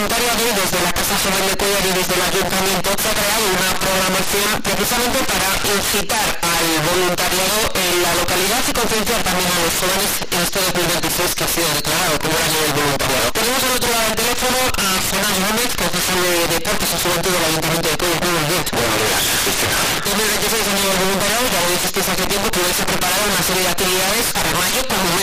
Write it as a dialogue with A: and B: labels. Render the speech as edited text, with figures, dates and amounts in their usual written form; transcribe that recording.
A: voluntariado desde la Casa Joven de Cuellar y desde el Ayuntamiento se ha creado una programación precisamente para incitar al voluntariado en la localidad y concienciar también a los jóvenes en este 2026 que ha sido declarado como el año del voluntariado. Tenemos al otro lado del teléfono a Jonás Gómez, concejal de Deportes y Juventud del Ayuntamiento de Cuellar. Buenos días.
B: Buenos días.
A: 2026 año del voluntariado, ya lo dijisteis hace tiempo que vais a preparar una serie de actividades para mayo como